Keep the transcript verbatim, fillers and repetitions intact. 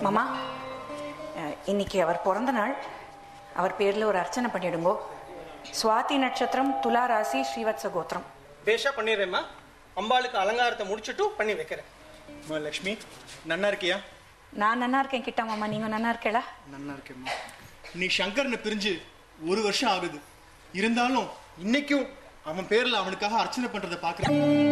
மாமா, இன்னைக்கு அவர் பிறந்த நாள். அவர் பேர்ல ஒரு அர்ச்சனை பண்ணிடுங்கோ. சுவாதி நட்சத்திரம், துலா ராசி, ஸ்ரீவத்ச கோத்திரம். பேஷா பண்ணிடுறேம்மா. அம்பாளுக்கு அலங்காரத்தை முடிச்சுட்டு பண்ணி வைக்கிறேன். லக்ஷ்மி, நன்னா இருக்கியா? நான் நன்னா இருக்கேன் கிட்ட மாமா. நீங்க நன்னா இருக்கேளா? நன்னா இருக்கேம்மா. நீ சங்கரனை பிரிஞ்சு ஒரு வருஷம் ஆகுது. இருந்தாலும் இன்னைக்கும் அவன் பேர்ல அவனுக்காக அர்ச்சனை பண்றதை பாக்குறேன்.